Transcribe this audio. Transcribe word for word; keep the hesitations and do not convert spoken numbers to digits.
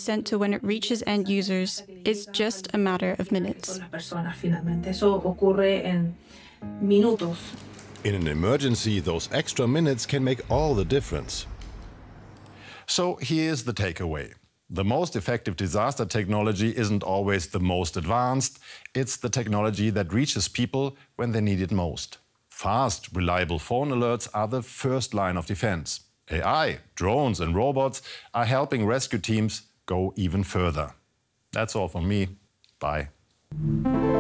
sent to when it reaches end users is just a matter of minutes. In an emergency, those extra minutes can make all the difference. So here's the takeaway. The most effective disaster technology isn't always the most advanced. It's the technology that reaches people when they need it most. Fast, reliable phone alerts are the first line of defense. A I, drones and robots are helping rescue teams go even further. That's all from me. Bye.